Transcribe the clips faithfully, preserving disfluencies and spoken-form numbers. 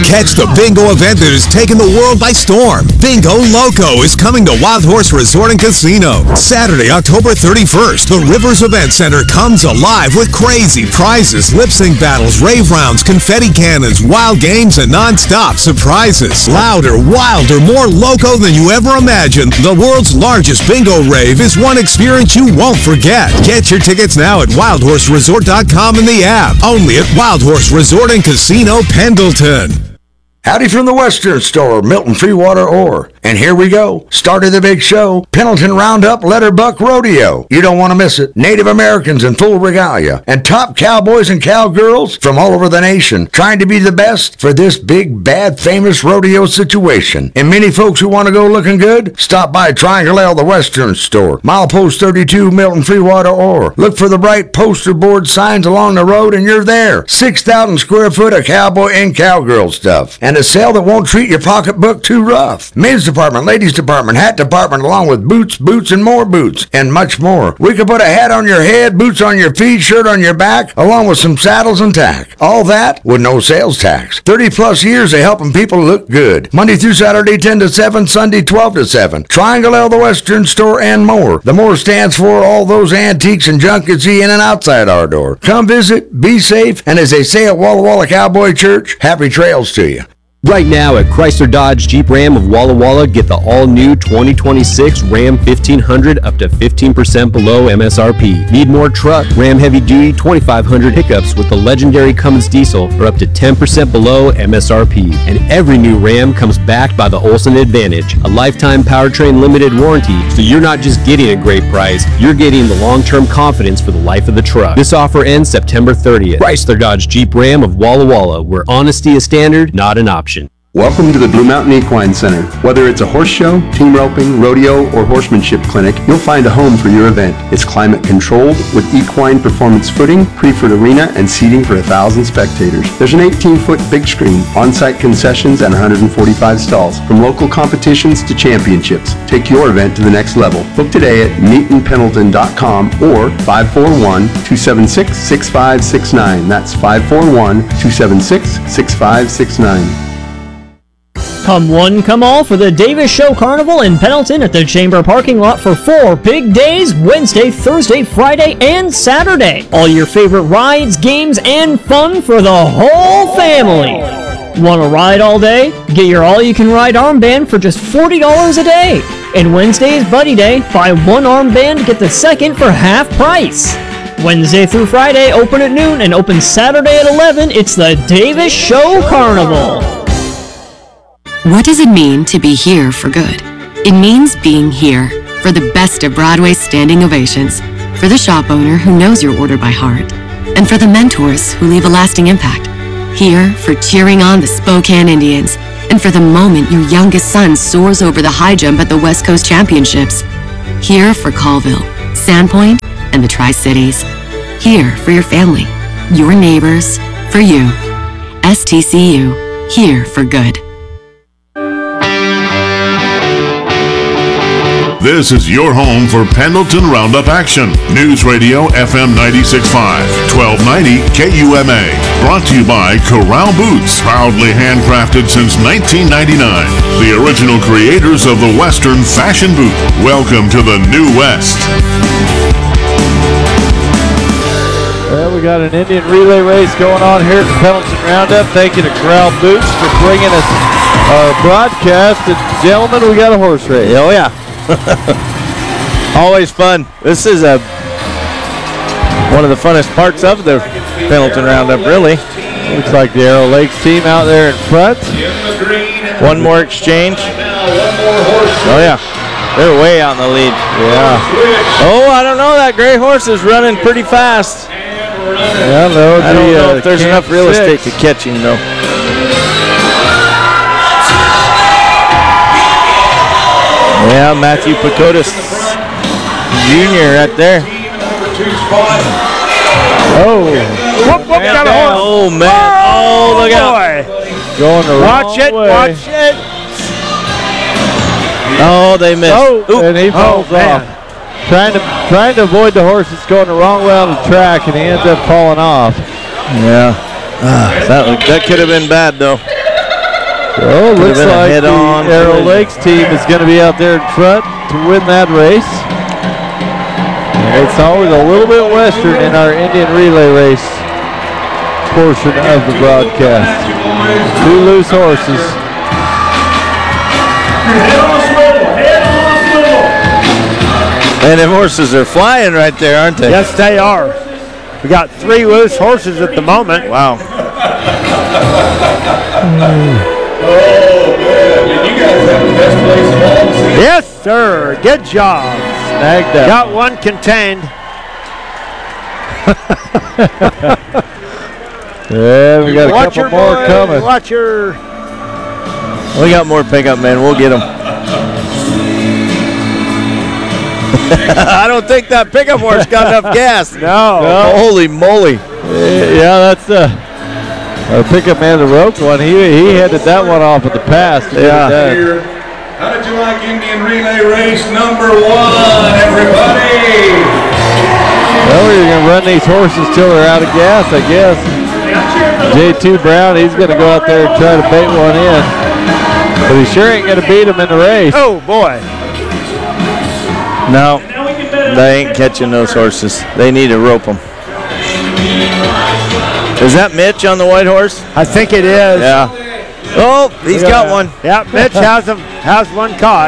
Catch the bingo event that has taken the world by storm. Bingo Loco is coming to Wild Horse Resort and Casino. Saturday, October thirty-first, the Rivers Event Center comes alive with crazy prizes, lip sync battles, rave rounds, confetti cannons, wild games, and non-stop surprises. Louder, wilder, more loco than you ever imagined. The world's largest bingo rave is one experience you won't forget. Get your tickets now at wild horse resort dot com in the app. Only at Wild Horse Resort and Casino, Pendleton. Howdy from the Western Store, Milton Freewater Ore. And here we go. Start of the big show, Pendleton Roundup Letterbuck Rodeo. You don't want to miss it. Native Americans in full regalia and top cowboys and cowgirls from all over the nation trying to be the best for this big, bad, famous rodeo situation. And many folks who want to go looking good, stop by Triangle L, the Western Store, milepost thirty-two, Milton Freewater Ore. Look for the bright poster board signs along the road and you're there. six thousand square foot of cowboy and cowgirl stuff. And a sale that won't treat your pocketbook too rough. Men's department, ladies department, hat department, along with boots, boots, and more boots, and much more. We could put a hat on your head, boots on your feet, shirt on your back, along with some saddles and tack. All that with no sales tax. thirty plus years of helping people look good. Monday through Saturday, ten to seven, Sunday, twelve to seven. Triangle L, the Western Store, and more. The more stands for all those antiques and junk you see in and outside our door. Come visit, be safe, and as they say at Walla Walla Cowboy Church, happy trails to you. Right now at Chrysler Dodge Jeep Ram of Walla Walla, get the all-new twenty twenty-six Ram fifteen hundred up to fifteen percent below M S R P. Need more truck? Ram Heavy Duty twenty-five hundred pickups with the legendary Cummins diesel are up to ten percent below M S R P. And every new Ram comes backed by the Olson Advantage, a lifetime powertrain limited warranty, so you're not just getting a great price, you're getting the long-term confidence for the life of the truck. This offer ends September thirtieth. Chrysler Dodge Jeep Ram of Walla Walla, where honesty is standard, not an option. Welcome to the Blue Mountain Equine Center. Whether it's a horse show, team roping, rodeo, or horsemanship clinic, you'll find a home for your event. It's climate controlled with equine performance footing, pre-foot arena, and seating for a thousand spectators. There's an eighteen foot big screen, on-site concessions, and one hundred forty-five stalls. From local competitions to championships, take your event to the next level. Book today at meetin pendleton dot com or five four one, two seven six, six five six nine. That's five four one, two seven six, six five six nine. Come one, come all for the Davis Show Carnival in Pendleton at the Chamber parking lot for four big days, Wednesday, Thursday, Friday, and Saturday. All your favorite rides, games, and fun for the whole family. Want to ride all day? Get your all-you-can-ride armband for just forty dollars a day. And Wednesday is Buddy Day. Buy one armband, get the second for half price. Wednesday through Friday, open at noon, and open Saturday at eleven. It's the Davis Show Carnival. What does it mean to be here for good? It means being here for the best of Broadway's standing ovations, for the shop owner who knows your order by heart, and for the mentors who leave a lasting impact. Here for cheering on the Spokane Indians, and for the moment your youngest son soars over the high jump at the West Coast Championships. Here for Colville, Sandpoint, and the Tri-Cities. Here for your family, your neighbors, for you. S T C U, here for good. This is your home for Pendleton Roundup action. News Radio F M ninety-six point five, twelve ninety K U M A. Brought to you by Corral Boots, proudly handcrafted since nineteen ninety-nine. The original creators of the Western fashion boot. Welcome to the New West. Well, we got an Indian relay race going on here at the Pendleton Roundup. Thank you to Corral Boots for bringing us our broadcast. And gentlemen, we got a horse race. Oh, yeah. Always fun. This is a one of the funnest parts of the Pendleton Roundup, really. Looks like the Arrow Lakes team out there in front. One more exchange. Oh, yeah. They're way out in the lead. Yeah. Oh, I don't know. That gray horse is running pretty fast. Yeah, no, I don't the, know uh, if there's enough real six. estate to catch him, though. Yeah, Matthew Pacotis Junior right there. Oh. Whoop, whoop, got a horse. Oh, man. Oh, oh look out. Going the watch wrong it, way. watch it. Oh, they missed. Oh, Oop. and he falls oh, off. Trying to trying to avoid the horse that's going the wrong way on the track, and he ends up falling off. Yeah. Uh, that, that could have been bad, though. Oh, looks like head the on Arrow collision. Lakes team is going to be out there in front to win that race. And it's always a little bit western in our Indian relay race portion of the broadcast. Two loose horses. Man, them horses are flying right there, aren't they? Yes, they are. We got three loose horses at the moment. Wow. Yes, sir. Good job. Snagged up. Got one contained. Yeah, we got a Watch couple your more boy. coming. Watch your. We got more pickup, man. We'll get them. I don't think that pickup horse got enough gas. No. No. Holy moly. Yeah, that's uh, our pickup man, the rope one. He he headed that one off at the pass. to get it Yeah. done. How did you like Indian Relay Race number one, everybody? Well, we're going to run these horses till they're out of gas, I guess. J two Brown, he's going to go out there and try to bait one in. But he sure ain't going to beat him in the race. Oh, boy. No, they ain't catching those horses. They need to rope them. Is that Mitch on the white horse? I think it is. Yeah. Oh, he's got one. Yeah, Mitch has him, has one caught.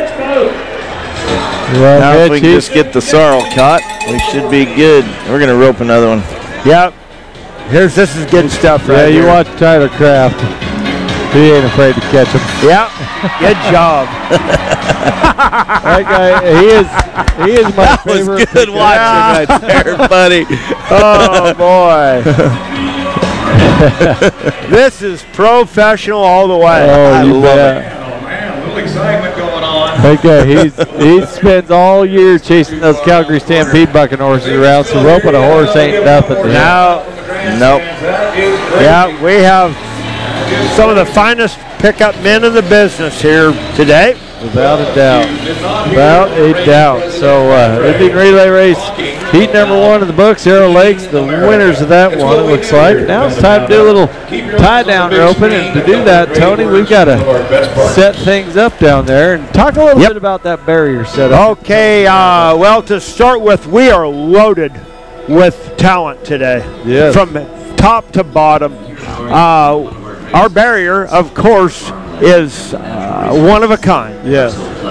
Well, Now if we Mitch, can he- just get the sorrel caught, we should be good. We're going to rope another one. Yep. Here's this is good stuff yeah, right you here. watch Tyler Kraft. He ain't afraid to catch him. Yep. Good job. That guy, he is, he is my That was favorite. good pickup. watching right there, buddy. Oh, boy. This is professional all the way. Oh, you love bet. Oh man, a little excitement going on. That guy, he's, he spends all year chasing those Calgary Stampede bucking horses around, so roping a horse ain't nothing to him. Now, Nope. yeah, we have some of the finest pickup men in the business here today. Without a doubt. Without a doubt. So, uh, Indian Relay Race, heat number one in the books, Arrow Lakes, the winners of that one, it looks like. Now it's time to do a little tie-down roping, and to do that, Tony, we've got to set things up down there and talk a little Yep. bit about that barrier setup. Okay, uh, well, to start with, we are loaded with talent today. Yes. From top to bottom. Uh, our barrier, of course, is uh, one of a kind. Yes.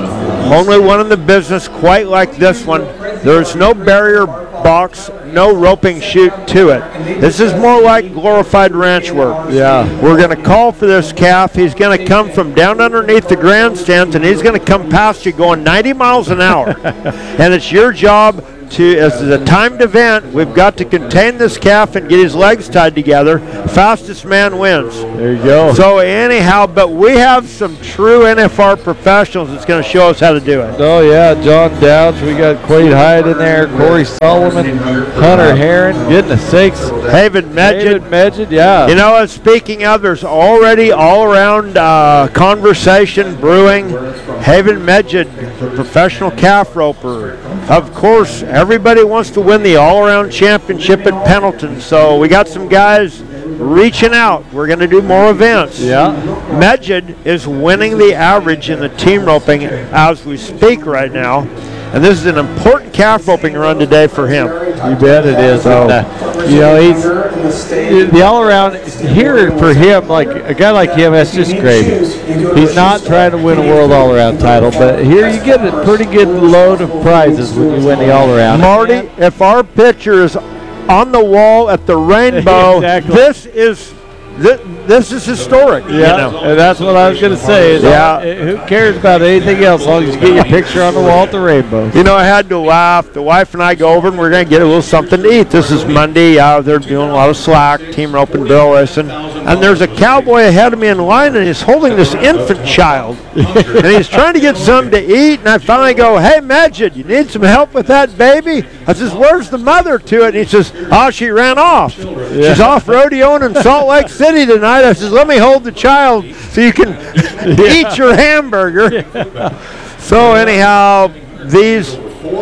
Only one in the business quite like this one. There's no barrier box, no roping chute to it. This is more like glorified ranch work. Yeah. We're going to call for this calf. He's going to come from down underneath the grandstands, and he's going to come past you going ninety miles an hour. And it's your job to, as a timed event, we've got to contain this calf and get his legs tied together. Fastest man wins. There you go. So anyhow, but we have some true N F R professionals that's going to show us how to do it. Oh, yeah, John Dowds. We got Quade Hyde in there, Corey Solomon, Hunter Heron. Goodness sakes. David Medjid. David Medjid, yeah. You know, and speaking of, there's already all-around uh, conversation brewing. Haven Medjid, the professional calf roper. Of course, everybody wants to win the all-around championship at Pendleton, so we got some guys reaching out. We're going to do more events. Yeah. Medjid is winning the average in the team roping as we speak right now. And this is an important calf roping run today for him. You bet it is. And, uh, you know, he's the all-around here for him. Like a guy like him, that's just gravy. He's not trying to win a world all-around title, but here you get a pretty good load of prizes when you win the all-around. Marty, if our picture is on the wall at the Rainbow, Exactly. this is this, this is historic. Yeah, You know? and that's what I was going to say. Is Yeah. all- who cares about anything else as long as you get your picture on the wall at the Rainbow? You know, I had to laugh. The wife and I go over and we're going to get a little something to eat. This is Monday. Uh, they're doing a lot of slack, team rope and barrel racing. And there's a cowboy ahead of me in line, and he's holding this infant child. And he's trying to get something to eat. And I finally go, "Hey, Medjid, you need some help with that baby?" I says, "Where's the mother to it?" And he says, "Oh, she ran off. She's off rodeoing in Salt Lake City tonight." I says, "Let me hold the child so you can eat your hamburger." So anyhow, these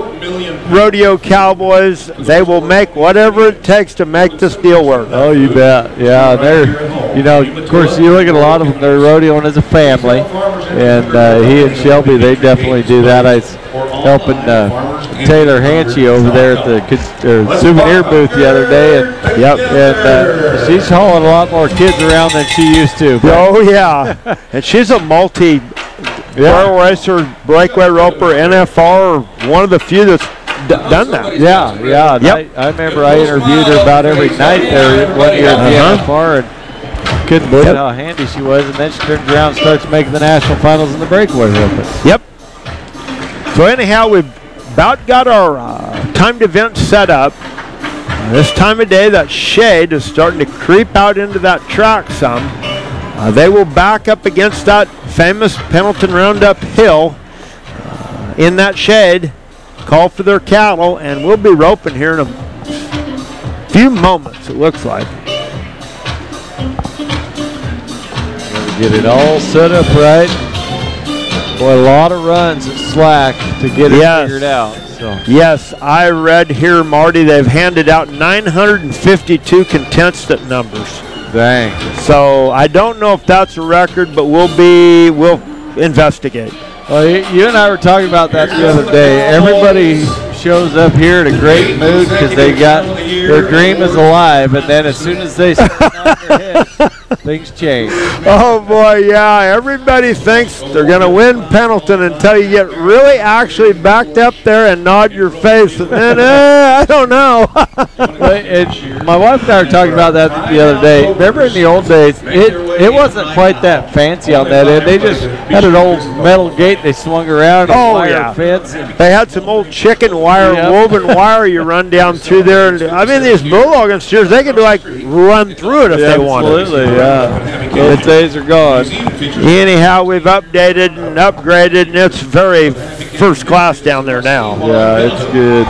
rodeo cowboys, they will make whatever it takes to make this deal work. Oh, you bet. Yeah, they're you know, of course, you look at a lot of them, they're rodeoing as a family, and uh, he and Shelby, they definitely do that. I was helping uh, Taylor Hanchy over there at the uh, souvenir booth the other day, and yep, and uh, she's hauling a lot more kids around than she used to. Oh, yeah. And she's a multi barrel racer, breakaway roper, N F R, one of the few that's d- done that. Yeah, yeah. Yep. I, I remember I interviewed her about every night there one year at the Uh-huh. N F R, and couldn't believe yep. how handy she was. And then she turns around and starts making the national finals in the breakaway roping. Yep. So anyhow, we've about got our uh, timed event set up. Uh, this time of day, that shade is starting to creep out into that track some. Uh, they will back up against that famous Pendleton Roundup hill uh, in that shade, call for their cattle, and we'll be roping here in a few moments, it looks like. Get it all set up right. Boy, a lot of runs at slack to get it yes. figured out. So. Yes, I read here, Marty, they've handed out nine hundred fifty-two contestant numbers. Dang. So I don't know if that's a record, but we'll be, we'll investigate. Well, you, you and I were talking about that the other day. Everybody shows up here in a great mood because they got their dream is alive, and then as soon as they stand on their head, things change. Oh boy, yeah. Everybody thinks they're going to win Pendleton until you get really actually backed up there and nod your face, and then eh, I don't know. Well, it, my wife and I were talking about that the other day. Remember in the old days, it it wasn't quite that fancy on that end. They just had an old metal gate they swung around, a oh, wire yeah. fence. They had some old chicken wire, yep. woven wire you run down through there. And, I mean, these Bulldog steers, they could like run through it if yeah, they wanted. Absolutely, yeah. Those days are gone. Anyhow, we've updated and upgraded, and it's very first class down there now. Yeah, it's good.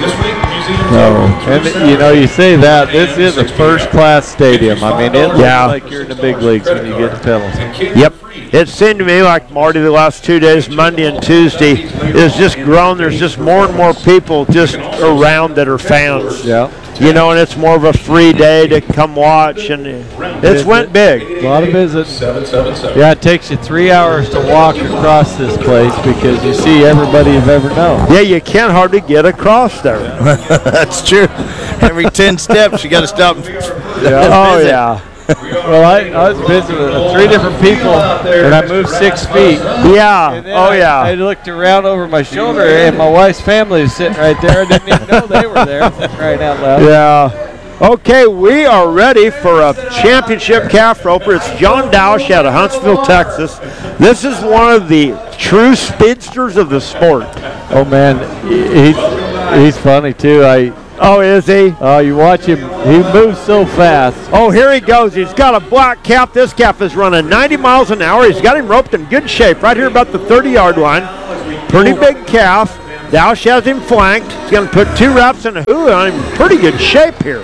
No, and you know, you say that this is a first-class stadium. I mean, it looks yeah. like you're in the big leagues when you get to Pendleton. Yep. It seemed to me like, Marty, the last two days, Monday and Tuesday, is just grown. There's just more and more people just around that are fans. Yeah. You know, and it's more of a free day to come watch, and it's went big. A lot of visits. Yeah, it takes you three hours to walk across this place because you see everybody you've ever known. Yeah, you can't hardly get across there. That's true. Every ten steps, you got to stop. And yeah. Oh, yeah. Well, I, I was visiting with three different people, and I moved six feet. Yeah. Oh, I, yeah. I looked around over my shoulder, and my wife's family was sitting right there. I didn't even know they were there. Right out loud. Yeah. Okay, we are ready for a championship calf roper. It's John Dausch out of Huntsville, Texas. This is one of the true speedsters of the sport. Oh man, he's he's funny too. I. Oh, is he? Oh, you watch him. He moves so fast. Oh, here he goes. He's got a black calf. This calf is running ninety miles an hour. He's got him roped in good shape right here about the thirty-yard line. Pretty big calf. Dausch has him flanked. He's going to put two wraps in a hoo on him. Pretty good shape here.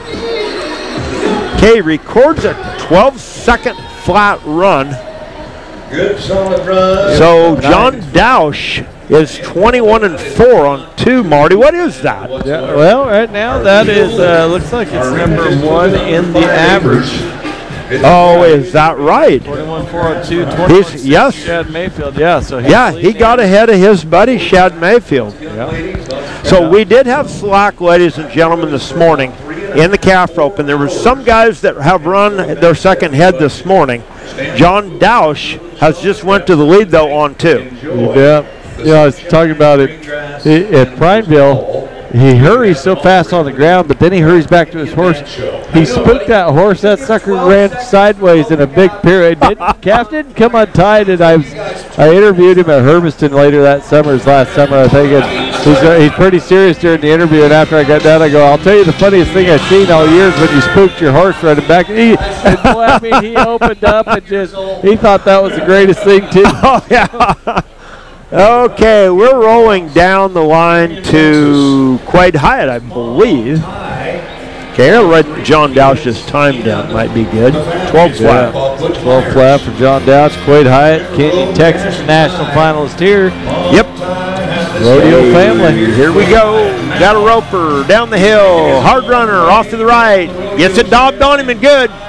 Okay, records a twelve-second flat run. Good solid run. So John Dausch is twenty-one and four on two, Marty. What is that? Yeah, well, right now that is uh, looks like it's number one in the average. Oh, is that right? twenty-one four on two. twenty-one yes. Shad Mayfield. Yeah. So yeah, he got ahead of his buddy Shad Mayfield. Yeah. So we did have slack, ladies and gentlemen, this morning in the calf rope, and there were some guys that have run their second head this morning. John Dausch has just went to the lead though on two. Yeah. You know, I was talking about it he, at Prineville. He hurries so fast on the ground, but then he hurries back to his horse. He spooked that horse. That sucker ran sideways in a big period. Didn't, calf didn't come untied, and I was, I interviewed him at Hermiston later that summer, his last summer, I think. And he's, uh, he's pretty serious during the interview, and after I got done, I go, I'll tell you the funniest thing I've seen all year is when you spooked your horse running back. He, and boy, I mean, he opened up and just, he thought that was the greatest thing, too. Oh, yeah. Okay, we're rolling down the line to Quaid Hyatt, I believe. Okay, I'll write John Dausch's time down. Might be good. twelve flat. Yeah. twelve flat for John Dausch. Quaid Hyatt, Canyon, Texas, national finalist here. Yep. Rodeo family. Here we go. Got a roper down the hill. Hard runner off to the right. Gets it dobbed on him and good.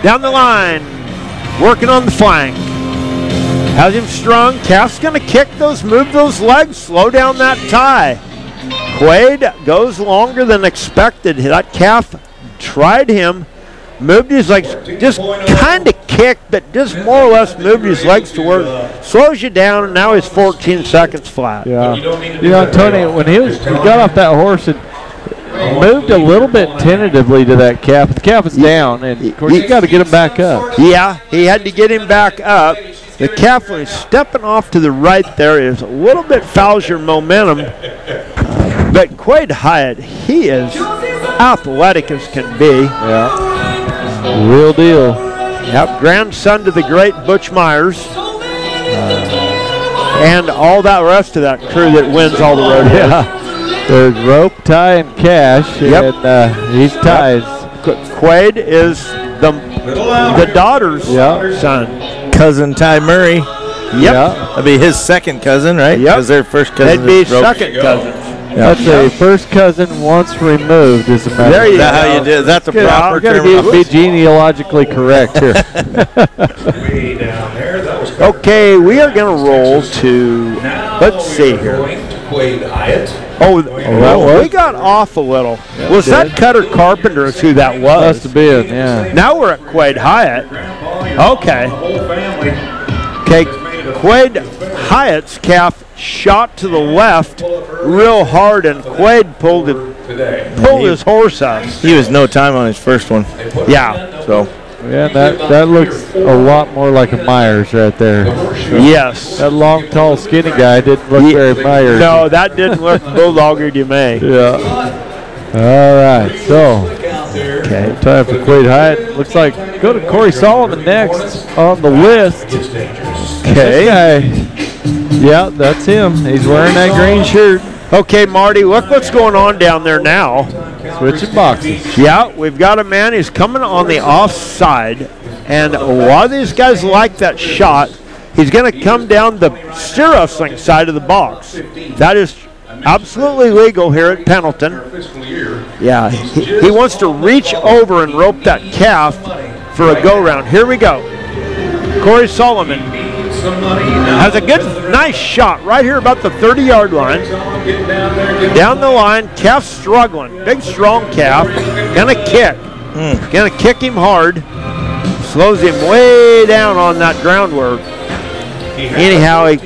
down the line, working on the flank. Has him strung. Calf's going to kick those, move those legs, slow down that tie. Quaid goes longer than expected. That calf tried him, moved his legs, just kind of kicked, but just more or less moved his legs to work. Slows you down, and now he's fourteen seconds flat. Yeah. You know, Tony, when he was he got off that horse and moved a little bit tentatively to that calf. The calf was down, and of course you got to get him back up. Yeah, he had to get him back up. The calf, when he's stepping off to the right there, is a little bit fouls your momentum. But Quaid Hyatt, he is athletic as can be. Yeah, real deal. Yep, grandson to the great Butch Myers. Uh, and all that rest of that crew that wins all the rodeos. Yeah. There's Rope, Ty, and Cash, yep. and uh, he's Ty's. Quaid is the, the daughter's yep. son. Cousin Ty Murray. Yep. That'd be his second cousin, right? Yep. Because their first cousin. They'd be Rope. second cousins. Yep. That's a first cousin once removed, as a matter of fact. There you Is that go. how you do? Is that the Good. proper We're going term? to be genealogically correct here. Okay, we are going to roll to, let's see here. Oh, oh we got off a little. Yeah, was we that did. Cutter Carpenter is who that was? Must have been, yeah. Now we're at Quaid Hyatt. Okay. Okay, Quaid Hyatt's calf shot to the left real hard, and Quaid pulled it, pulled his horse up. He was no time on his first one. Yeah. So. Yeah, that, that looks a lot more like a Myers right there. Yes. That long, tall, skinny guy didn't look Ye- very Myers. No, that didn't look bulldoggered you may. Yeah. All right, so okay, time for Quaid Hyatt. Looks like go to Corey Solomon next on the list. Okay. Yeah, that's him. He's wearing that green shirt. Okay, Marty, look what's going on down there now. Switching boxes. Yeah, we've got a man who's coming on the offside, and a lot of these guys like that shot. He's going to come down the steer wrestling side of the box. That is absolutely legal here at Pendleton. Yeah, he, he wants to reach over and rope that calf for a go-round. Here we go. Corey Solomon has a good, nice shot right here about the thirty-yard line. Down the line, calf struggling. Big, strong calf. Gonna kick. Mm. Gonna kick him hard. Slows him way down on that groundwork. Anyhow, he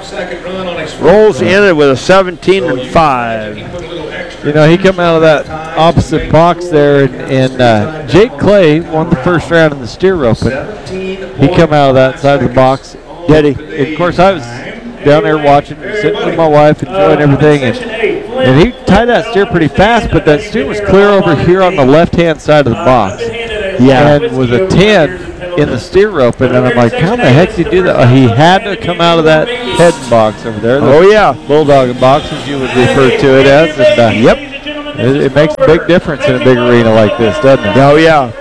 rolls in it with a seventeen and five. You know, he come out of that opposite box there, and, and uh, Jake Clay won the first round in the steer roping. He come out of that side of the box. Did he? And of course, I was down there watching, sitting with my wife, enjoying everything, and, and he tied that steer pretty fast, but that steer was clear over here on the left-hand side of the box. Yeah. And with a ten in the steer roping, and I'm like, how the heck did he do that? Uh, he had to come out of that head box over there. Oh, yeah. Bulldog box, as you would refer to it as. And, uh, yep. It, it makes a big difference in a big arena like this, doesn't it? Oh, yeah.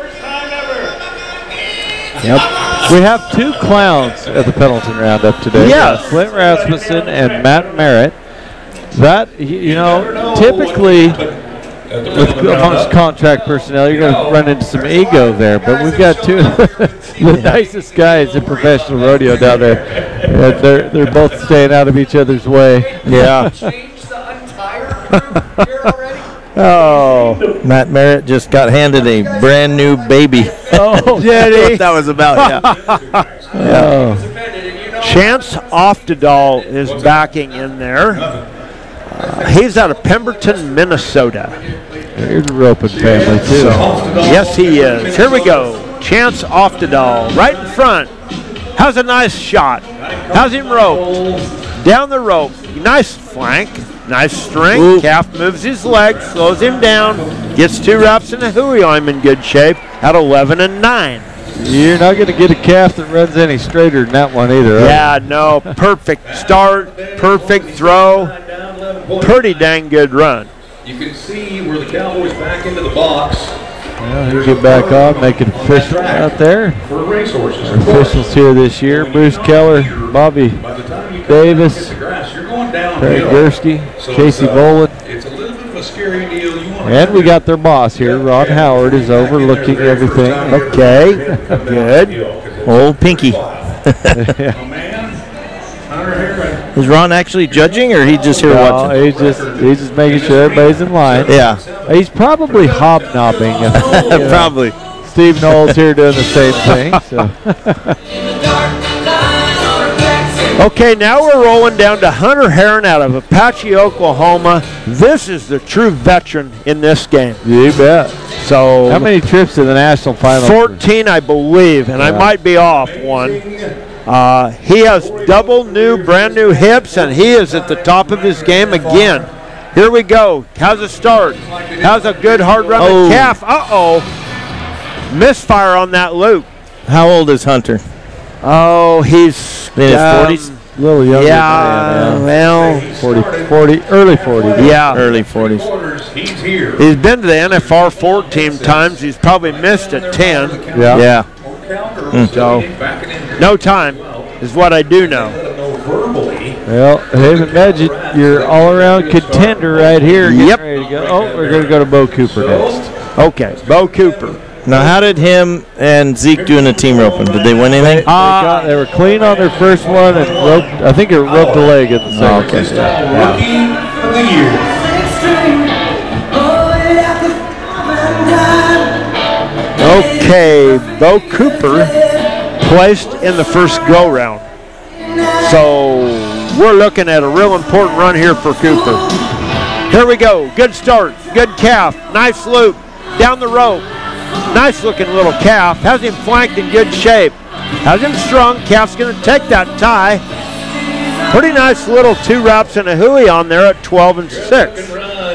Yep. We have two clowns at the Pendleton Roundup today. Yes. Uh, Clint Rasmussen and Matt Merritt. That, y- you know, typically with amongst contract personnel, you're going to run into some ego there, but we've got two of the nicest guys in professional rodeo down there. And they're, they're both staying out of each other's way. Yeah. Oh. Matt Merritt just got handed a brand new baby. Oh, did he? That's what that was about, yeah. Oh. Chance Oftedal is backing in there. Uh, he's out of Pemberton, Minnesota. Here's a roping family, too. Yes, he is. Here we go. Chance Oftedal right in front. Has a nice shot. Has him roped. Down the rope. Nice flank. Nice string. Ooh. Calf moves his legs, slows him down, gets two wraps and a hooey on him in good shape at eleven and nine. You're not going to get a calf that runs any straighter than that one either. Yeah, right? no. Perfect start, perfect throw, pretty dang good run. You can see where the Cowboys back into the box. Well, he'll get back on, make it official out there. For racehorses. Our officials here this year: Bruce Keller, Bobby Davis, Perry Gursky, Casey Boland. a scary deal. You want And we got their boss here. Ron Howard is overlooking everything. Okay, good. Old Pinky. Is Ron actually judging, or he just here No, watching? he's just he's just making sure everybody's in line. Yeah. He's probably hobnobbing. Probably. Steve Knowles here doing the same thing. So. Okay, now we're rolling down to Hunter Heron out of Apache, Oklahoma. This is the true veteran in this game. You bet. So how many trips to the national final? fourteen, I believe, and Yeah. I might be off one. Uh, he has double new, brand new hips, and he is at the top of his game again. Here we go. How's it start? How's a good hard run Oh. the calf? Uh-oh. Misfire on that loop. How old is Hunter? Oh, he's In his um, forties? A little younger. Yeah, than well, forty, forty, early forties. yeah. Early forties. He's here. He's been to the N F R fourteen times. He's probably missed at ten. Yeah. Yeah. So, no time is what I do know. Well, Haven Magic, your all-around contender right here. Getting Yep. ready to go. Oh, we're going to go to Bo Cooper next. Okay, Bo Cooper. Now, how did him and Zeke do in the team roping? Did they win anything? They, got, they were clean on their first one and roped. I think it roped a leg at the second. Oh, okay. Rookie of the year. Okay, Bo Cooper placed in the first go-round. So we're looking at a real important run here for Cooper. Here we go. Good start. Good calf. Nice loop. Down the rope. Nice looking little calf. Has him flanked in good shape. Has him strung. Calf's going to take that tie. Pretty nice little two wraps and a hooey on there at twelve and six.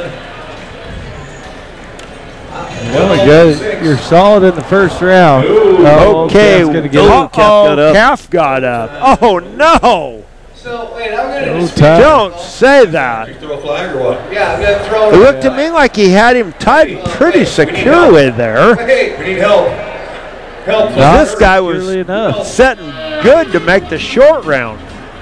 Well, good. You're solid in the first round. Oh, Okay. Calf's gonna get Uh-oh, it. Calf got up. Calf got up. Oh, no. So, wait, I'm going to Oh, just time. Don't say that. throw a flag or what? Yeah, I'm going to throw It looked to me like he had him tied pretty securely there. Hey, we need help. Help. Not This guy was securely enough. setting good to make the short round.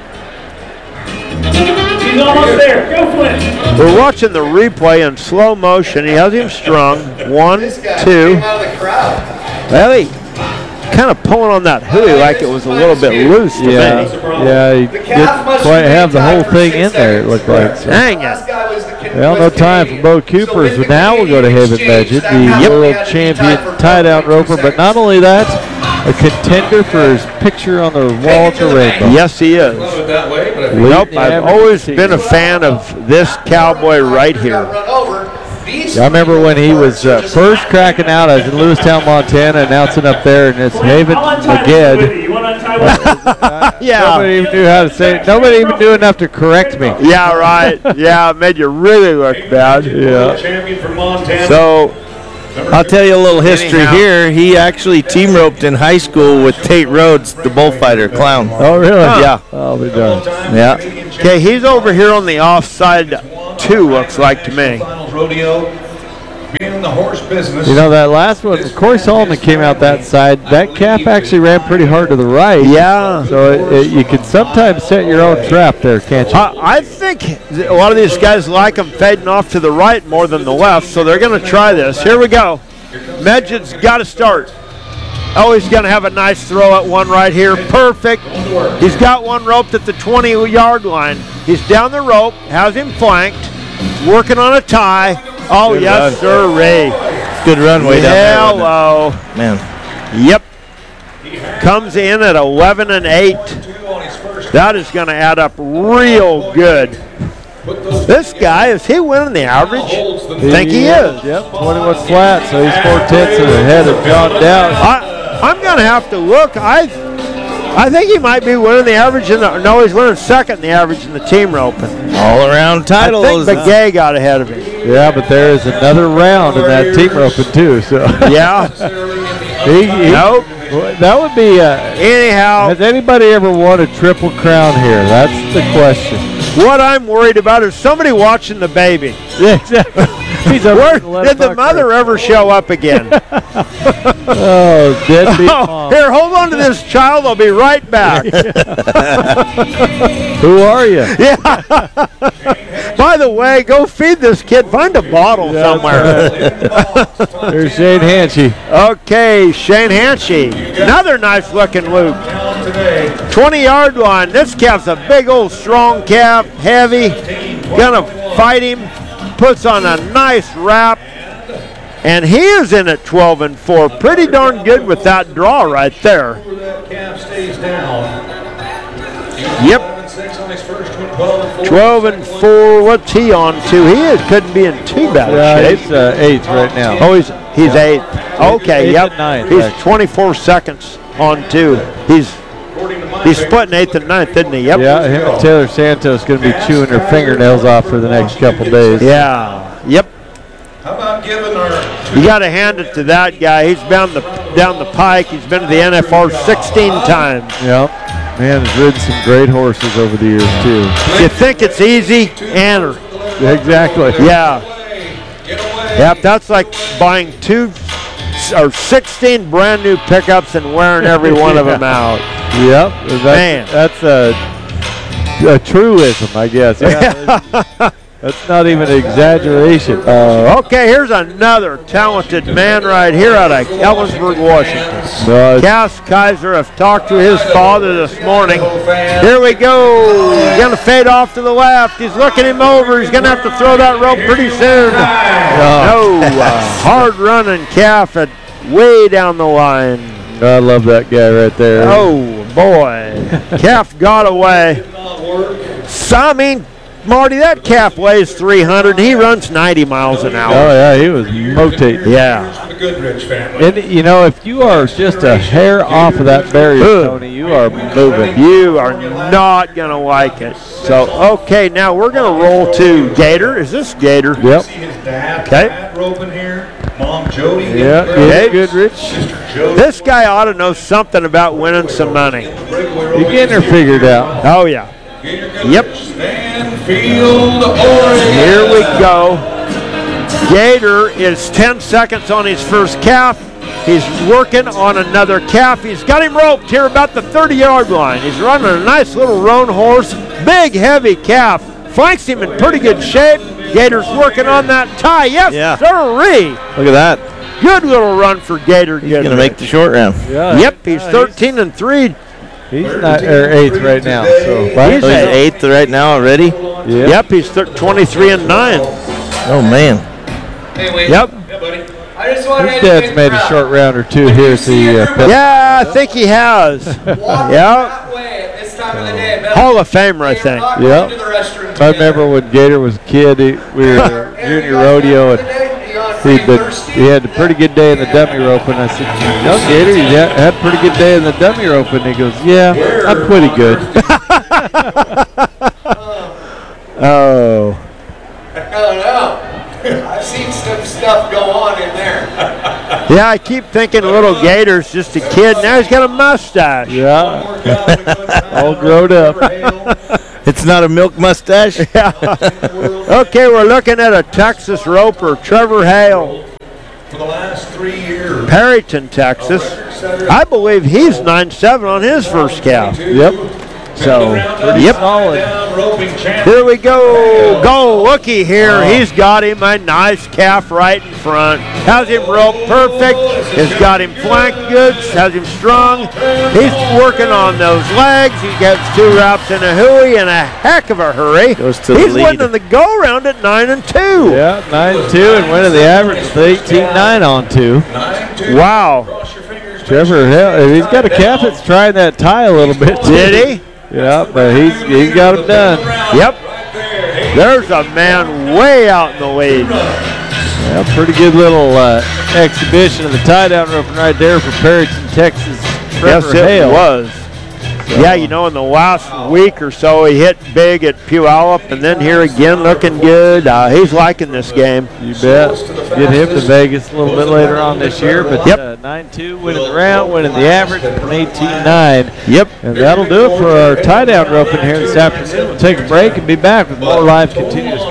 He's almost there. Go Flint. We're watching the replay in slow motion. He has him strung. One, two. Out of the crowd. Well, he kind of pulling on that hooey like it was a little bit loose to Yeah, me. yeah, he didn't quite have the whole thing in there, it looked like. So. Dang it. Well, no time for Bo Cooper, so now we'll go to Haven Magic, the world champion tie-down roper, but not only that, a contender for his picture on the wall at the Rainbow. Yes, he is. Love it that way, but I Nope, I've always been a fan of this cowboy right here. run over. These I remember when he was uh, first cracking out. I was in Lewistown, Montana, announcing up there, and it's Haven Maged. Yeah. Nobody even knew how to say it. Nobody even knew enough to correct me. Yeah, right. Yeah, it made you really look bad. Yeah. champion from Montana. So, I'll tell you a little history Anyhow. here. He actually team roped in high school with Tate Rhodes, the bullfighter clown. Oh, really? Yeah. I'll be done. Yeah. Okay, he's over here on the offside two, looks like to me. Finals rodeo. Being in the horse business. You know, that last one, Corey Solomon came out that side. That calf actually ran pretty hard to the right. Yeah. So it, it, you can sometimes set your own trap there, can't you? I, I think a lot of these guys like them fading off to the right more than the left, so they're going to try this. Here we go. Medjid's got to start. Oh, he's going to have a nice throw at one right here. Perfect. He's got one roped at the twenty-yard line. He's down the rope, has him flanked, working on a tie. Oh, Good yes, run. sir, Ray. Good run way down there. wasn't Hello. it? Man. Yep. Comes in at eleven and eight. That is going to add up real good. This guy, is he winning the average? I think he is. Yep, twenty-one flat, so he's four tenths ahead of John Dowd. I, I'm going to have to look. I I think he might be winning the average. In the, no, he's winning second in the average in the team roping. All around title. I think is- Begay got ahead of him. Yeah, but there is another round in that team roping too. So Yeah. he, he, Nope. that would be. Uh, Anyhow, has anybody ever won a triple crown here? That's the question. what I'm worried about is somebody watching the baby. Yeah, exactly. He's over Where at the did the Letterbuck mother Church. ever show up again? Oh, deadbeat Oh, mom. here, hold on to this child. I'll be right back. Who are you? Yeah. By the way, go feed this kid. Find a bottle Yeah, somewhere. There's Shane Hanchy. Okay, Shane Hanchy. Another nice looking loop. twenty-yard line. This calf's a big old strong calf, heavy. Gonna fight him. Puts on a nice wrap. And he is in at twelve and four. Pretty darn good with that draw right there. Yep. twelve and four. What's he on to? He is, couldn't be in too bad Yeah, a shape. he's uh, eighth right now. Oh, he's he's eighth. Okay, eighth yep. and ninth, he's actually. twenty-four seconds on two. He's he's splitting eighth and ninth, isn't he? Yep. Yeah, him and Taylor Santos going to be chewing their fingernails off for the next couple days. Yeah. Yep. How about giving our You got to hand it to that guy. He's down the down the pike. He's been to the N F R sixteen times. Yep. Man has ridden some great horses over the years, too. You think it's easy? Enter. Exactly. Yeah. Yep, that's like buying two or sixteen brand new pickups and wearing every one of them out. Yep. That's, Man. That's a, a truism, I guess. Yeah. That's not even an exaggeration. Uh, okay, here's another talented man right here out of Ellensburg, Washington. Uh, Cass Kaiser. I've talked to his father this morning. Here we go. He's going to fade off to the left. He's looking him over. He's going to have to throw that rope pretty soon. No, uh, hard running calf at way down the line. I love that guy right there. Oh, boy. Calf got away. So, I mean, Marty, that calf weighs three hundred. He runs ninety miles an hour. Oh, yeah, he was motating. Yeah. the Goodrich family. And, you know, if you are just a hair off of that barrier, Ugh. Tony, you are moving. You are not going to like it. So, okay, now we're going to roll to Gator. Is this Gator? Yep. See his dad, Okay. Matt roping here. Mom Jody. Yeah, getting yeah, ready. Goodrich. Sister Jody. This guy ought to know something about winning some money. You getting her figured out. Oh, yeah. Yep. Stanfield, Oregon. Here we go. Gator is ten seconds on his first calf. He's working on another calf. He's got him roped here about the thirty-yard line. He's running a nice little roan horse. Big, heavy calf. Flanks him in pretty good shape. Gator's working on that tie. Yes, Yeah. sirree. Look at that. Good little run for Gator. He's going to make the short round. Yeah. Yep, he's thirteen and three. He's not or eighth right now. So He's So he's eight. eighth right now already. yeah. Yep, he's thir- twenty-three and nine. Oh, man. Hey, wait. Yep. Yeah, buddy. I just wanted His to dad's make made a proud. short round or two here at the uh, Pet- Yeah, I think he has. Walk Yep. that way at this time of the day. Hall of Famer, I think. Not Yep. going to the restroom I remember when Gator was a kid, he, we were at junior rodeo, and he been, he had a pretty good day in the dummy rope, and I said, you know, Gator, you had had a pretty good day in the dummy rope, and he goes, yeah, I'm pretty good. Oh. I don't know. I've seen some stuff go on in there. Yeah, I keep thinking little Gator's just a kid. Now he's got a mustache. Yeah, all grown up. It's not a milk mustache. Yeah. Okay, we're looking at a Texas roper, Trevor Hale, For the last three years. Perryton, Texas. I believe he's nine seven on his first calf. Yep. So, Yep. Solid. here we go. Go, looky here. He's got him a nice calf right in front. Has him roped perfect. Has got him flanked good. Has him strung. He's working on those legs. He gets two wraps and a hooey in a heck of a hurry. Goes to the He's lead. winning the go round at nine and two. Yeah, nine two, and winning the average with eighteen nine on two. Wow. Trevor Hill, he's got a calf that's trying that tie a little bit. Too. Did he? Yeah, but he's he's got him done. Yep. There's a man way out in the lead. Yeah, pretty good little uh, exhibition of the tie down roping right there for Perryton, Texas. Trevor Yes, it Hale. was. Yeah, you know, in the last week or so, he hit big at Puyallup, and then here again looking good. Uh, he's liking this game. You bet. Get him to Vegas a little bit later on this year, but Yep. uh, nine two winning the round, winning the average from eighteen nine. Yep. And that'll do it for our tie down roping here this afternoon. We'll take a break and be back with more live continuous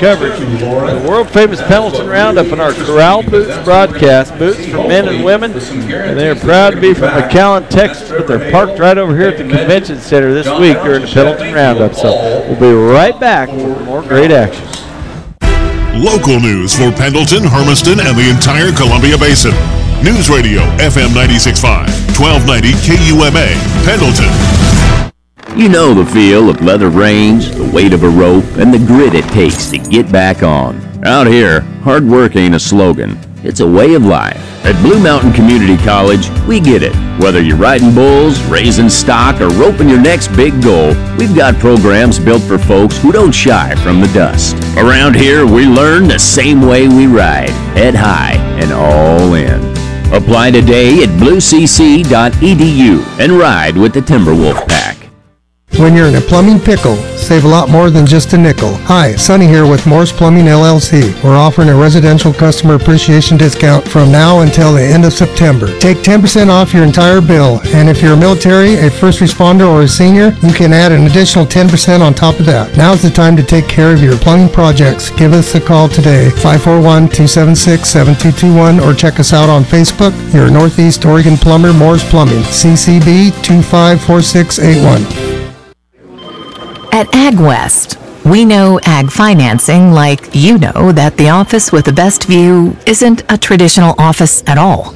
coverage of the world-famous Pendleton Roundup in our Corral Boots broadcast. Boots for men and women, and they are proud to be from McAllen, Texas, but they're parked right over here at the Convention Center this week during the Pendleton Roundup. So we'll be right back with more great action. Local news for Pendleton, Hermiston, and the entire Columbia Basin. News Radio F M ninety-six point five, twelve ninety K U M A, Pendleton. You know the feel of leather range, the weight of a rope, and the grit it takes to get back on. Out here, hard work ain't a slogan. It's a way of life. At Blue Mountain Community College, we get it. Whether you're riding bulls, raising stock, or roping your next big goal, we've got programs built for folks who don't shy from the dust. Around here, we learn the same way we ride, head high and all in. Apply today at blue c c dot e d u and ride with the Timberwolf Pack. When you're in a plumbing pickle, save a lot more than just a nickel. Hi, Sonny here with Morse Plumbing L L C. We're offering a residential customer appreciation discount from now until the end of September. Take ten percent off your entire bill, and if you're a military, a first responder, or a senior, you can add an additional ten percent on top of that. Now's the time to take care of your plumbing projects. Give us a call today, five four one, two seven six, seven two two one, or check us out on Facebook. Your Northeast Oregon plumber, Morse Plumbing, C C B two five four six eight one. At AgWest, we know ag financing like you know that the office with the best view isn't a traditional office at all.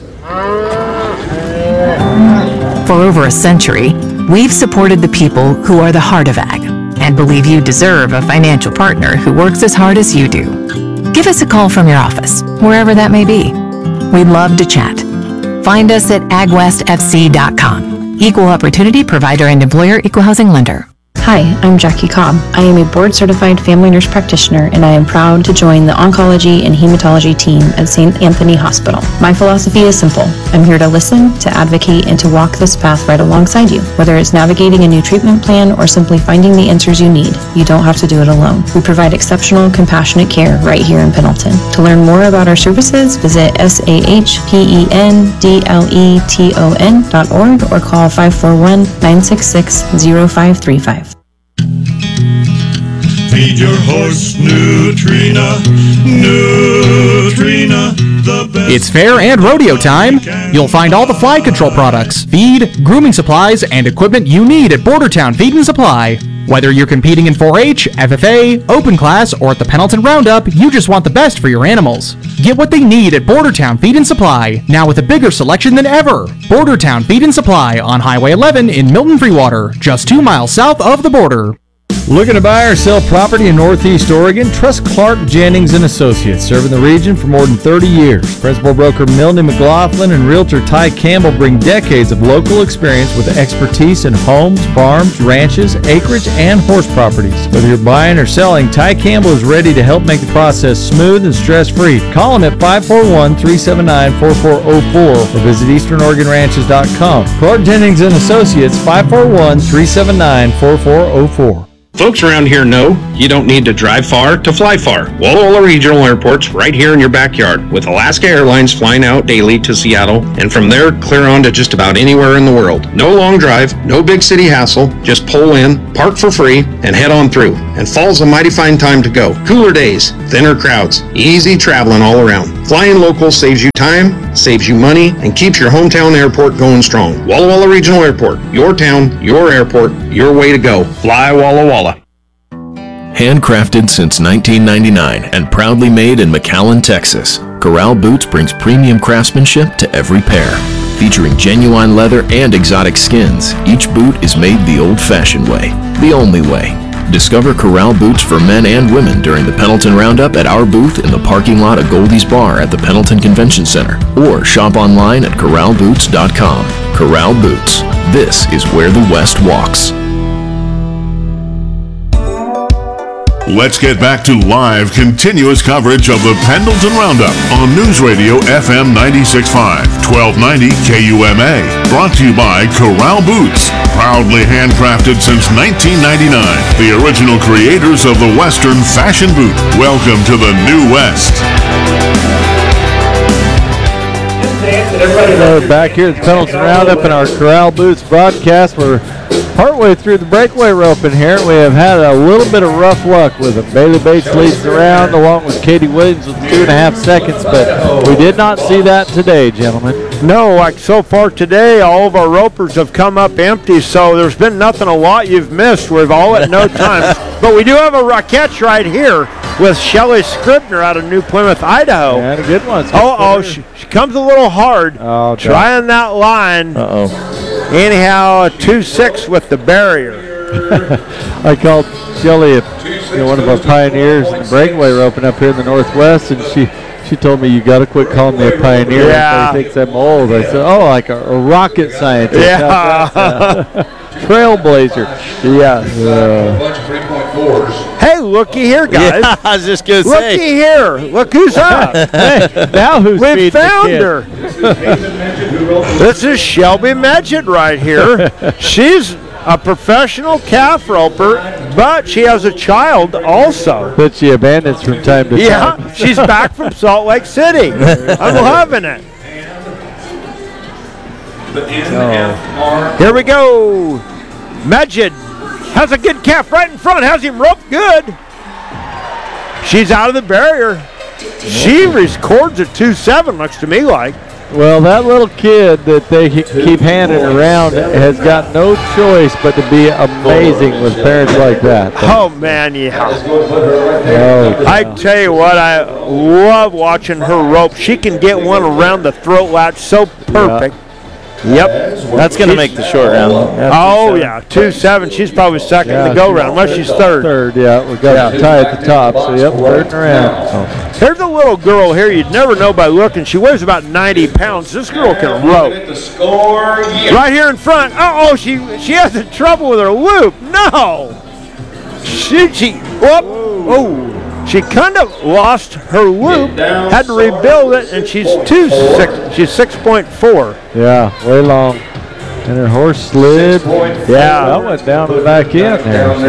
For over a century, we've supported the people who are the heart of ag and believe you deserve a financial partner who works as hard as you do. Give us a call from your office, wherever that may be. We'd love to chat. Find us at ag west f c dot com. Equal Opportunity Provider and Employer Equal Housing Lender. Hi, I'm Jackie Cobb. I am a board-certified family nurse practitioner, and I am proud to join the oncology and hematology team at Saint Anthony Hospital. My philosophy is simple. I'm here to listen, to advocate, and to walk this path right alongside you. Whether it's navigating a new treatment plan or simply finding the answers you need, you don't have to do it alone. We provide exceptional, compassionate care right here in Pendleton. To learn more about our services, visit S A H P E N D L E T O N dot org or call five four one, nine six six, zero five three five. Feed your horse Nutrina, Nutrina, the best. It's fair and rodeo time. You'll find all the fly control products, feed, grooming supplies, and equipment you need at Bordertown Feed and Supply. Whether you're competing in four H, F F A, Open Class, or at the Pendleton Roundup, you just want the best for your animals. Get what they need at Bordertown Feed and Supply, now with a bigger selection than ever. Bordertown Feed and Supply on Highway eleven in Milton Freewater, just two miles south of the border. Looking to buy or sell property in Northeast Oregon? Trust Clark Jennings and Associates, serving the region for more than thirty years. Principal broker Milne McLaughlin and realtor Ty Campbell bring decades of local experience with expertise in homes, farms, ranches, acreage, and horse properties. Whether you're buying or selling, Ty Campbell is ready to help make the process smooth and stress-free. Call him at five four one, three seven nine, four four zero four or visit eastern oregon ranches dot com. Clark Jennings and Associates, five four one, three seven nine, four four zero four. Folks around here know you don't need to drive far to fly far. Walla Walla Regional Airport's right here in your backyard, with Alaska Airlines flying out daily to Seattle, and from there clear on to just about anywhere in the world. No long drive, no big city hassle, just pull in, park for free, and head on through. And fall's a mighty fine time to go. Cooler days, thinner crowds, easy traveling all around. Flying local saves you time, saves you money, and keeps your hometown airport going strong. Walla Walla Regional Airport, your town, your airport, your way to go. Fly Walla Walla. Handcrafted since nineteen ninety-nine and proudly made in McAllen, Texas, Corral Boots brings premium craftsmanship to every pair. Featuring genuine leather and exotic skins, each boot is made the old-fashioned way, the only way. Discover Corral Boots for men and women during the Pendleton Roundup at our booth in the parking lot of Goldie's Bar at the Pendleton Convention Center, or shop online at corral boots dot com. Corral Boots. This is where the West walks. Let's get back to live, continuous coverage of the Pendleton Roundup on News Radio F M ninety-six point five, twelve ninety K U M A. Brought to you by Corral Boots, proudly handcrafted since nineteen ninety-nine. The original creators of the Western fashion boot. Welcome to the New West. Hello, back here at the Pendleton Roundup in our Corral Boots broadcast. We're Partway through the breakaway rope in here, we have had a little bit of rough luck with them. Bailey Bates leads the round along with Katie Williams with two and a half seconds, but we did not see that today, gentlemen. No, like so far today, all of our ropers have come up empty, so there's been nothing a lot you've missed. We've all at no time. But we do have a catch right here with Shelly Scribner out of New Plymouth, Idaho. And a good one. Oh, oh, she, she comes a little hard. Oh, trying that line. Uh-oh. Anyhow, a two six with the barrier. I called Shelly, you know, one of our pioneers in the breakaway roping up here in the Northwest, and she she told me, you got to quit calling me a pioneer. Yeah. Everybody thinks I'm old. I said, oh, like a, a rocket scientist. Yeah. Trailblazer. Yes. Uh, bunch of three-point fours. Hey, looky here, guys. Yeah, I was just going to Looky say. here. Look who's up. hey, now who's We feeding the found kid? her. This is Shelby Medjed right here. She's a professional calf roper, but she has a child also. That she abandons from time to Yeah, time. she's back from Salt Lake City. I'm loving it. Oh. Here we go. Medjed has a good calf right in front. Has him roped good. She's out of the barrier. She records a two seven, looks to me like. Well, that little kid that they keep handing around has got no choice but to be amazing with parents like that. Oh, man, yeah. Oh, I tell you what, I love watching her rope. She can get one around the throat latch so perfect. Yep. That's going to make the short round. Oh, yeah, two seven. She's probably second Yeah, in the go-round, unless she's third. Third, yeah. We've got a tie at the top, so yep, third in the round. So. Here's a little girl here you'd never know by looking. She weighs about ninety pounds. This girl can rope. Right here in front. Uh-oh, she she has a trouble with her loop. No. She, she, whoop. Oh, she kind of lost her loop, had to rebuild it, and she's two six. She's six point four. Yeah, way long. And her horse slid. Yeah. That went down the back end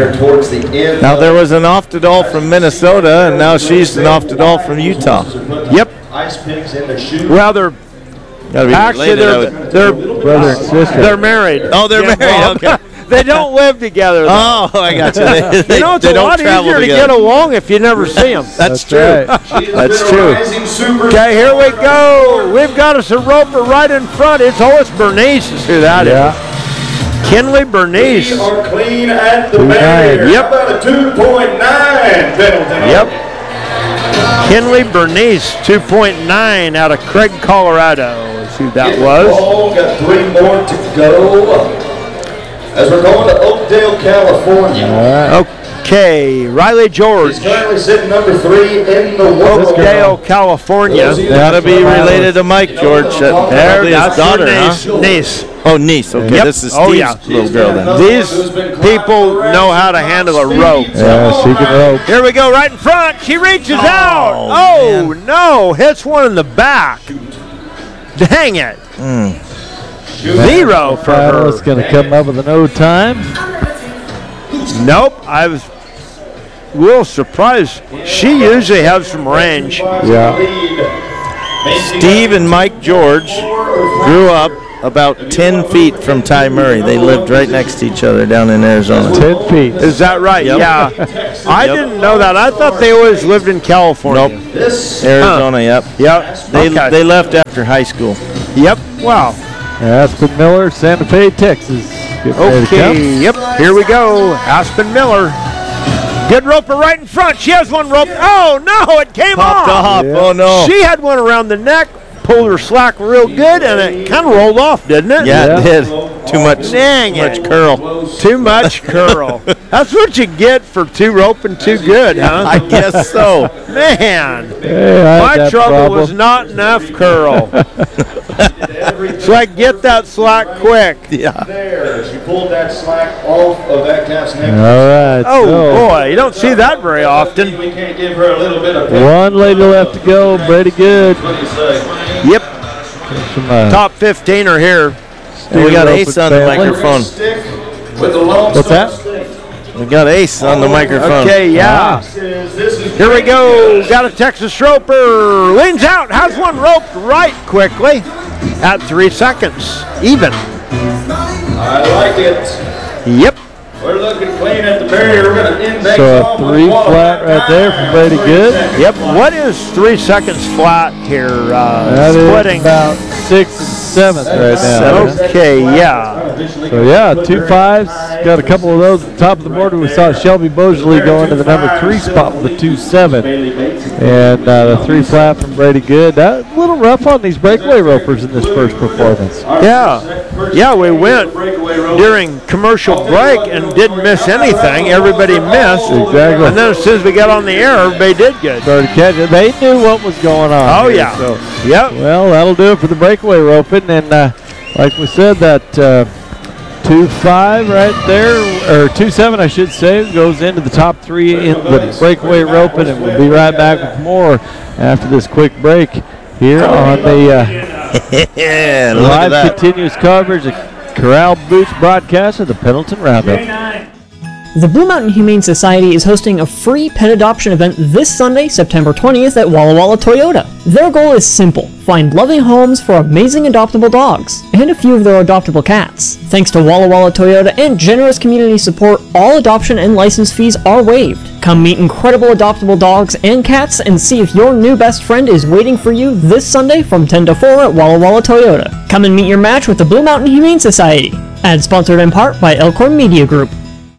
there. Now there was an Oftedal from Minnesota, and now she's an Oftedal from Utah. Yep. Ice picks in their shoes. Well, they're Gotta be actually related, I they're would- they're Brother and sister. they're married. Oh, they're Yeah, married. well, Okay. They don't live together. Though. Oh, I got you. They, they, You know, it's they a don't lot travel easier to together. get along if you never see them. That's, That's true. right. That's true. Okay, here we go. We've got us a roper right in front. It's Horace Bernice is who that Yeah. is. Kinley Bernice. We are clean at the Two barrier. nine. Yep. How about a two point nine penalty? Yep. Kinley Bernice, two point nine out of Craig, Colorado is who that was. Ball, got three more to go. As we're going to Oakdale, California. All right. Okay, Riley George. He's currently sitting number three in the world. Oakdale, California. Gotta be related to Mike George. That There, probably his that's daughter, her huh? niece. niece. Oh, niece. Okay, Yep. this is Oh, Steve's yeah. little girl then. These people know how to handle a rope. Yeah, she can rope. Here we go, right in front. She reaches out. Oh, no. Hits one in the back. Dang it. Mm. Zero for her. Battle's going to come up with an O time. Nope. I was a little surprised. She usually has some range. Yeah. Steve and Mike George grew up about ten feet from Ty Murray. They lived right next to each other down in Arizona. ten feet. Is that right? Yep. Yeah. I Yep. didn't know that. I thought they always lived in California. Nope. Arizona, yep. Yep. They, Okay. they left after high school. Yep. Wow. Aspen Miller, Santa Fe, Texas. Getting ready to come. Okay. Yep. Here we go. Aspen Miller. Good roper right in front. She has one rope. Oh, no. It came Popped off. off. Oh, no. She had one around the neck, pulled her slack real good, and it kind of rolled off, didn't it? Yeah, Yeah. it did. Too much, Dang too much it. curl. Too much curl. That's what you get for two roping too good, huh? I guess so. Man, Hey, I had my that trouble problem. was not enough curl. So I get that slack quick. Yeah. There, she pulled that slack off of that calf's neck. All right. Oh, so boy, you don't see that very often. We can't give her a little bit of one lady left to go. Brady Good. Yep, From, uh, top fifteen are here. And we got Steven Ace Open on the family. microphone. stick with the long What's that? stick. We got Ace on the microphone. Okay, yeah. This is, this is Here we go. Got a Texas roper. Leans out. Has one roped right quickly at three seconds. Even. I like it. Yep. We're looking clean at the barrier. We're going to index So off a with three water. flat right there from Brady Good. Yep. What is three seconds flat here? Uh, That is splitting about sixth and seventh right now. Okay, yeah. So yeah, two fives. Got a couple of those at the top of the board. We saw Shelby Bosley go into the number three spot with the two seven. And uh, the three flat from Brady Good. That a little rough on these breakaway ropers in this first performance. Yeah. Yeah, we went during commercial break and didn't miss anything. Everybody missed. Exactly. And then as soon as we got on the air, everybody did good. Started catching. They knew what was going on. Oh, here, yeah. So, yep. Well, that'll do it for the breakaway roping. And uh, like we said, that uh, two five right there, or two seven, I should say, goes into the top three in the breakaway roping. And we'll be right back with more after this quick break here on the uh, yeah, look at live that. continuous coverage of Corral Boots broadcast of the Pendleton Roundup. The Blue Mountain Humane Society is hosting a free pet adoption event this Sunday, September twentieth at Walla Walla Toyota. Their goal is simple: find loving homes for amazing adoptable dogs and a few of their adoptable cats. Thanks to Walla Walla Toyota and generous community support, all adoption and license fees are waived. Come meet incredible adoptable dogs and cats and see if your new best friend is waiting for you this Sunday from ten to four at Walla Walla Toyota. Come and meet your match with the Blue Mountain Humane Society. Ad sponsored in part by Elkhorn Media Group.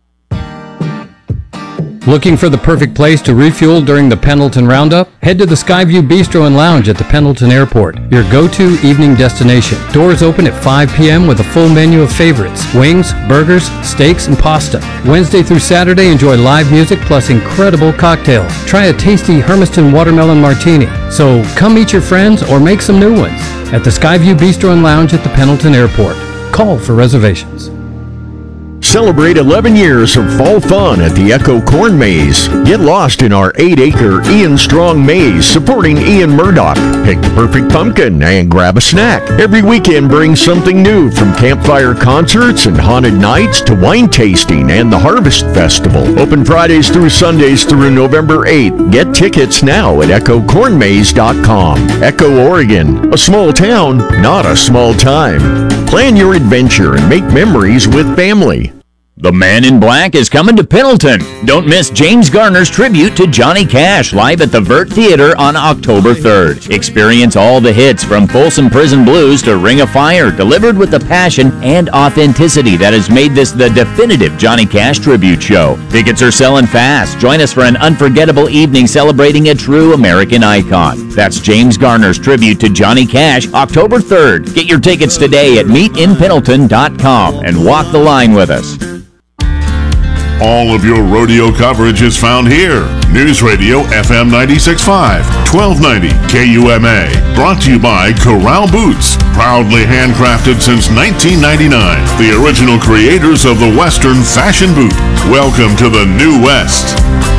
Looking for the perfect place to refuel during the Pendleton Roundup? Head to the Skyview Bistro and Lounge at the Pendleton Airport, your go-to evening destination. Doors open at five p.m. with a full menu of favorites: wings, burgers, steaks, and pasta. Wednesday through Saturday, enjoy live music plus incredible cocktails. Try a tasty Hermiston Watermelon Martini. So come meet your friends or make some new ones at the Skyview Bistro and Lounge at the Pendleton Airport. Call for reservations. Celebrate eleven years of fall fun at the Echo Corn Maze. Get lost in our eight acre Ian Strong Maze supporting Ian Murdoch. Pick the perfect pumpkin and grab a snack. Every weekend brings something new, from campfire concerts and haunted nights to wine tasting and the Harvest Festival. Open Fridays through Sundays through November eighth. Get tickets now at echo corn maze dot com. Echo, Oregon, a small town, not a small time. Plan your adventure and make memories with family. The Man in Black is coming to Pendleton. Don't miss James Garner's tribute to Johnny Cash live at the Vert Theater on October third. Experience all the hits from Folsom Prison Blues to Ring of Fire, delivered with the passion and authenticity that has made this the definitive Johnny Cash tribute show. Tickets are selling fast. Join us for an unforgettable evening celebrating a true American icon. That's James Garner's tribute to Johnny Cash, October third. Get your tickets today at meet in pendleton dot com and walk the line with us. All of your rodeo coverage is found here. News Radio F M ninety-six point five, twelve ninety K U M A. Brought to you by Corral Boots. Proudly handcrafted since nineteen ninety-nine. The original creators of the Western fashion boot. Welcome to the New West.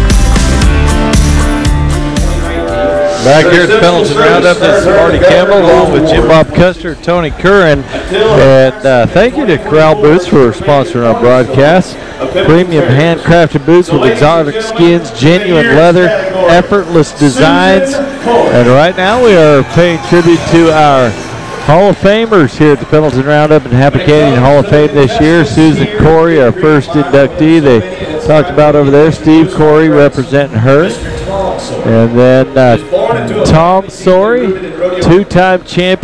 Back here at the Pendleton Roundup, this is Marty Campbell along with Jim Bob Custer, Tony Curran. And uh, thank you to Corral Boots for sponsoring our broadcast. Premium handcrafted boots with exotic skins, genuine leather, effortless designs. And right now we are paying tribute to our Hall of Famers here at the Pendleton Roundup and Happy Canyon Hall of Fame this year. Susan Corey, our first inductee, they talked about over there. Steve Corey representing her. And then uh, Tom Sorey, two-time champion.